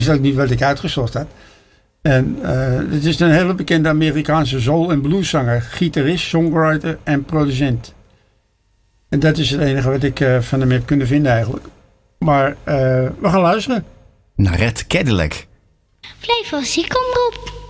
is ook niet wat ik uitgezocht had. En het is een hele bekende Amerikaanse soul- en blueszanger, gitarist, songwriter en producent. En dat is het enige wat ik van hem heb kunnen vinden eigenlijk. Maar we gaan luisteren. Naar Red Cadillac. Flevo's, kom erop.